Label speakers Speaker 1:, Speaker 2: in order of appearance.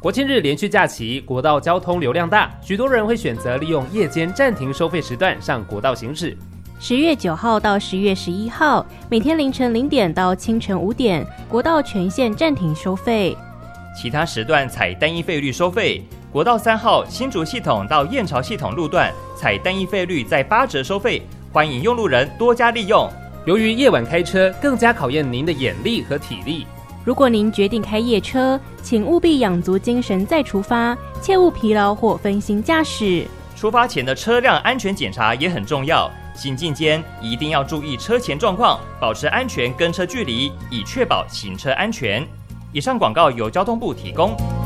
Speaker 1: 国庆日连续假期，国道交通流量大，许多人会选择利用夜间暂停收费时段上国道行驶。
Speaker 2: 10月9号到10月11号，每天凌晨0点到清晨5点，国道全线暂停收费。
Speaker 3: 其他时段采单一费率收费。国道3号新竹系统到燕巢系统路段采单一费率在8折收费，欢迎用路人多加利用。
Speaker 1: 由于夜晚开车更加考验您的眼力和体力，
Speaker 2: 如果您决定开夜车，请务必养足精神再出发，切勿疲劳或分心驾驶。
Speaker 3: 出发前的车辆安全检查也很重要，行进间一定要注意车前状况，保持安全跟车距离，以确保行车安全。以上广告由交通部提供。